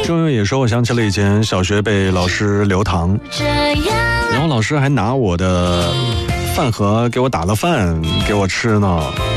郑月也说，我想起了以前小学被老师留堂，然后老师还拿我的饭盒给我打了饭给我吃呢。